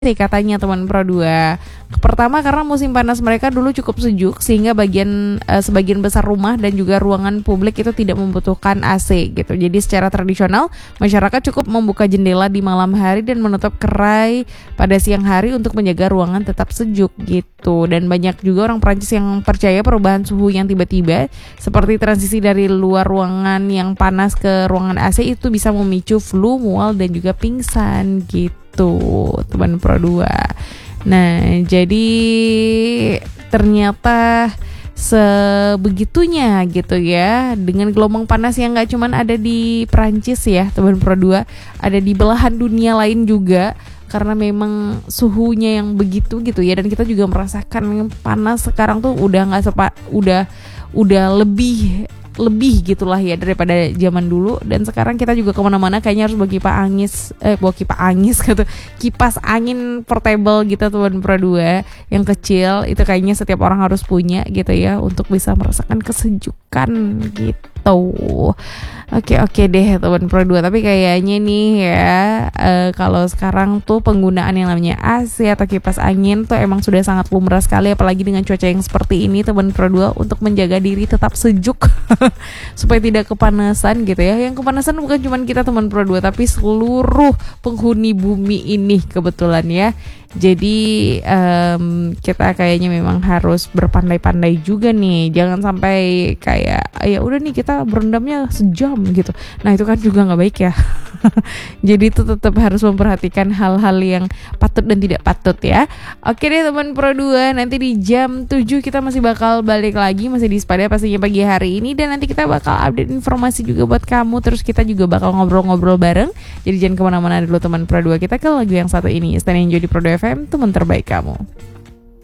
sih katanya teman Pro 2. Pertama karena musim panas mereka dulu cukup sejuk sehingga sebagian besar rumah dan juga ruangan publik itu tidak membutuhkan AC gitu. Jadi secara tradisional masyarakat cukup membuka jendela di malam hari dan menutup kerai pada siang hari untuk menjaga ruangan tetap sejuk gitu. Dan banyak juga orang Prancis yang percaya perubahan suhu yang tiba-tiba seperti transisi dari luar ruangan yang panas ke ruangan AC itu bisa memicu flu, mual dan juga pingsan gitu. Teman Pro 2. Nah, jadi ternyata sebegitunya gitu ya, dengan gelombang panas yang gak cuman ada di Prancis ya teman Pro 2, ada di belahan dunia lain juga. Karena memang suhunya yang begitu gitu ya, dan kita juga merasakan panas sekarang tuh udah nggak udah lebih gitulah ya daripada zaman dulu. Dan sekarang kita juga kemana-mana kayaknya harus kipas angin portable gitu teman Pro 2 yang kecil, itu kayaknya setiap orang harus punya gitu ya untuk bisa merasakan kesejukan gitu. Oke deh teman Pro 2, tapi kayaknya nih ya kalau sekarang tuh penggunaan yang namanya AC atau kipas angin tuh emang sudah sangat lumrah sekali, apalagi dengan cuaca yang seperti ini teman Pro 2, untuk menjaga diri tetap sejuk supaya tidak kepanasan gitu ya. Yang kepanasan bukan cuma kita teman Pro 2, tapi seluruh penghuni bumi ini kebetulan ya. Jadi kita kayaknya memang harus berpandai-pandai juga nih, jangan sampai kayak ya udah nih kita berendamnya sejam gitu. Nah itu kan juga nggak baik ya. Jadi itu tetap harus memperhatikan hal-hal yang patut dan tidak patut ya. Oke deh teman Pro 2, nanti di jam 7 kita masih bakal balik lagi, masih di Spada pastinya pagi hari ini, dan nanti kita bakal update informasi juga buat kamu. Terus kita juga bakal ngobrol-ngobrol bareng. Jadi jangan kemana-mana dulu teman Pro 2, kita ke lagu yang satu ini. Stand and Enjoy di Pro 2 FM, teman terbaik kamu.